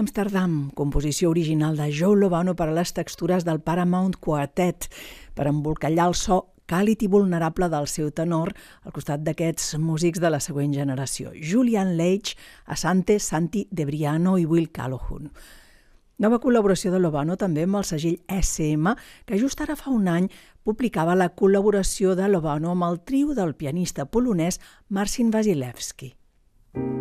Amsterdam, composició original de Joe Lovano per a les textures del Paramount Quartet, per embolcallar el so càlid i vulnerable del seu tenor al costat d'aquests músics de la següent generació, Julian Lage, Asante, Santi De Briano i Will Calhoun. Nova col·laboració de Lovano també amb el segell SM, que just ara fa un any publicava la col·laboració de Lovano amb el trio del pianista polonès Marcin Wasilewski.